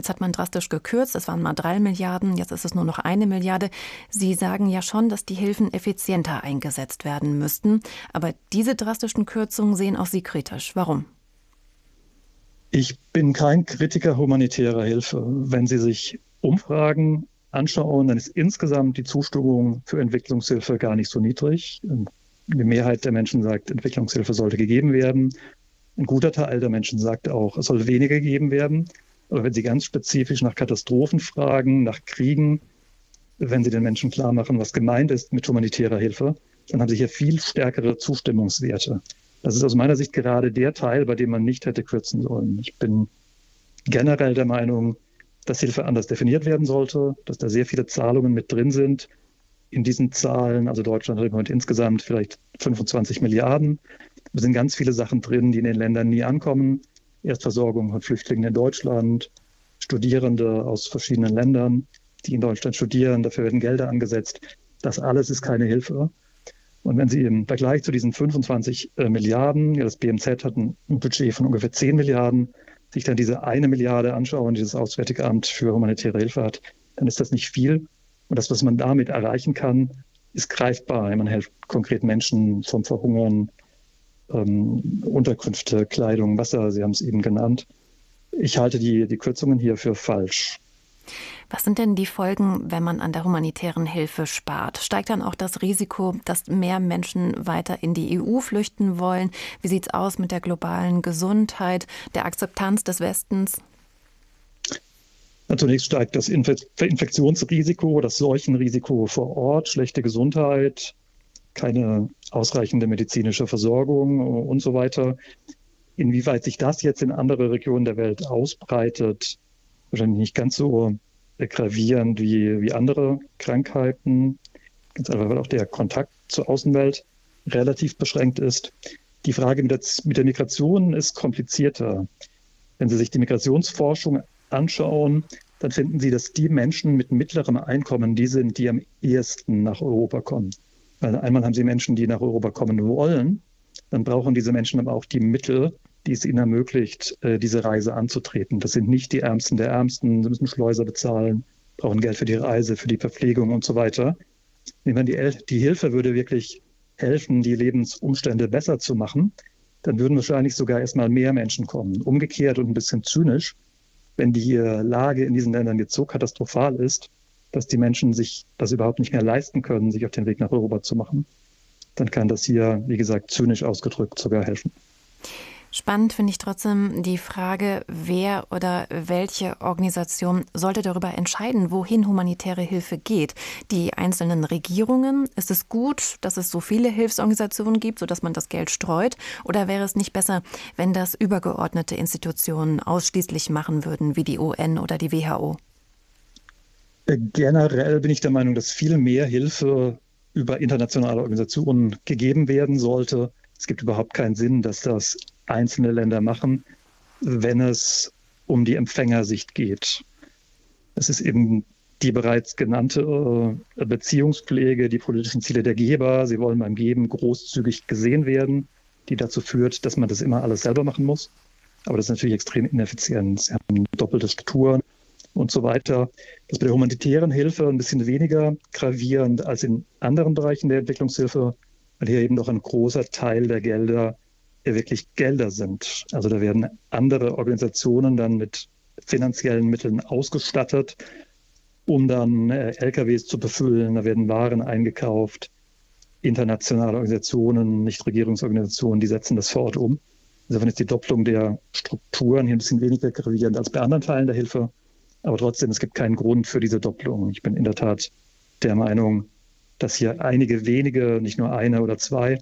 Jetzt hat man drastisch gekürzt. Es waren mal 3 Milliarden, jetzt ist es nur noch 1 Milliarde. Sie sagen ja schon, dass die Hilfen effizienter eingesetzt werden müssten. Aber diese drastischen Kürzungen sehen auch Sie kritisch. Warum? Ich bin kein Kritiker humanitärer Hilfe. Wenn Sie sich Umfragen anschauen, dann ist insgesamt die Zustimmung für Entwicklungshilfe gar nicht so niedrig. Die Mehrheit der Menschen sagt, Entwicklungshilfe sollte gegeben werden. Ein guter Teil der Menschen sagt auch, es soll weniger gegeben werden. Aber wenn Sie ganz spezifisch nach Katastrophen fragen, nach Kriegen, wenn Sie den Menschen klar machen, was gemeint ist mit humanitärer Hilfe, dann haben Sie hier viel stärkere Zustimmungswerte. Das ist aus meiner Sicht gerade der Teil, bei dem man nicht hätte kürzen sollen. Ich bin generell der Meinung, dass Hilfe anders definiert werden sollte, dass da sehr viele Zahlungen mit drin sind. In diesen Zahlen, also Deutschland hat im Moment insgesamt vielleicht 25 Milliarden. Da sind ganz viele Sachen drin, die in den Ländern nie ankommen. Erstversorgung von Flüchtlingen in Deutschland, Studierende aus verschiedenen Ländern, die in Deutschland studieren, dafür werden Gelder angesetzt. Das alles ist keine Hilfe. Und wenn Sie im Vergleich zu diesen 25 Milliarden, ja, das BMZ hat ein Budget von ungefähr 10 Milliarden, sich dann diese 1 Milliarde anschauen, die das Auswärtige Amt für humanitäre Hilfe hat, dann ist das nicht viel. Und das, was man damit erreichen kann, ist greifbar. Man hilft konkret Menschen vom Verhungern, Unterkünfte, Kleidung, Wasser, Sie haben es eben genannt. Ich halte die Kürzungen hier für falsch. Was sind denn die Folgen, wenn man an der humanitären Hilfe spart? Steigt dann auch das Risiko, dass mehr Menschen weiter in die EU flüchten wollen? Wie sieht es aus mit der globalen Gesundheit, der Akzeptanz des Westens? Zunächst steigt das Infektionsrisiko, das Seuchenrisiko vor Ort, schlechte Gesundheit, keine ausreichende medizinische Versorgung und so weiter. Inwieweit sich das jetzt in andere Regionen der Welt ausbreitet, wahrscheinlich nicht ganz so gravierend wie andere Krankheiten, ganz einfach, weil auch der Kontakt zur Außenwelt relativ beschränkt ist. Die Frage mit der Migration ist komplizierter. Wenn Sie sich die Migrationsforschung anschauen, dann finden Sie, dass die Menschen mit mittlerem Einkommen die sind, die am ehesten nach Europa kommen. Weil einmal haben Sie Menschen, die nach Europa kommen wollen, dann brauchen diese Menschen aber auch die Mittel, die es ihnen ermöglicht, diese Reise anzutreten. Das sind nicht die Ärmsten der Ärmsten. Sie müssen Schleuser bezahlen, brauchen Geld für die Reise, für die Verpflegung und so weiter. Wenn die Hilfe würde wirklich helfen, die Lebensumstände besser zu machen, dann würden wahrscheinlich sogar erstmal mehr Menschen kommen. Umgekehrt und ein bisschen zynisch, wenn die Lage in diesen Ländern jetzt so katastrophal ist, dass die Menschen sich das überhaupt nicht mehr leisten können, sich auf den Weg nach Europa zu machen, dann kann das hier, wie gesagt, zynisch ausgedrückt sogar helfen. Spannend finde ich trotzdem die Frage, wer oder welche Organisation sollte darüber entscheiden, wohin humanitäre Hilfe geht. Die einzelnen Regierungen? Ist es gut, dass es so viele Hilfsorganisationen gibt, sodass man das Geld streut? Oder wäre es nicht besser, wenn das übergeordnete Institutionen ausschließlich machen würden, wie die UN oder die WHO? Generell bin ich der Meinung, dass viel mehr Hilfe über internationale Organisationen gegeben werden sollte. Es gibt überhaupt keinen Sinn, dass das einzelne Länder machen, wenn es um die Empfängersicht geht. Es ist eben die bereits genannte Beziehungspflege, die politischen Ziele der Geber. Sie wollen beim Geben großzügig gesehen werden, die dazu führt, dass man das immer alles selber machen muss. Aber das ist natürlich extrem ineffizient. Sie haben doppelte Strukturen und so weiter. Das ist bei der humanitären Hilfe ein bisschen weniger gravierend als in anderen Bereichen der Entwicklungshilfe, weil hier eben noch ein großer Teil der Gelder wirklich Gelder sind. Also da werden andere Organisationen dann mit finanziellen Mitteln ausgestattet, um dann LKWs zu befüllen. Da werden Waren eingekauft. Internationale Organisationen, Nichtregierungsorganisationen, die setzen das vor Ort um. Insofern ist die Doppelung der Strukturen hier ein bisschen weniger gravierend als bei anderen Teilen der Hilfe. Aber trotzdem, es gibt keinen Grund für diese Doppelung. Ich bin in der Tat der Meinung, dass hier einige wenige, nicht nur eine oder zwei,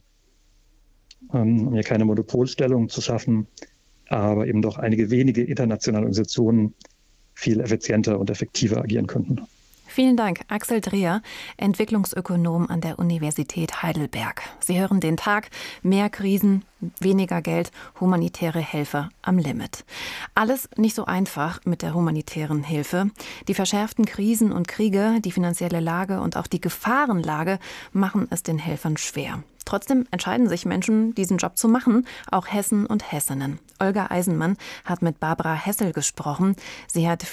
um hier keine Monopolstellung zu schaffen, aber eben doch einige wenige internationale Organisationen viel effizienter und effektiver agieren könnten. Vielen Dank, Axel Dreher, Entwicklungsökonom an der Universität Heidelberg. Sie hören den Tag, mehr Krisen, weniger Geld, humanitäre Hilfe am Limit. Alles nicht so einfach mit der humanitären Hilfe. Die verschärften Krisen und Kriege, die finanzielle Lage und auch die Gefahrenlage machen es den Helfern schwer. Trotzdem entscheiden sich Menschen, diesen Job zu machen, auch Hessen und Hessinnen. Olga Eisenmann hat mit Barbara Hessel gesprochen. Sie hat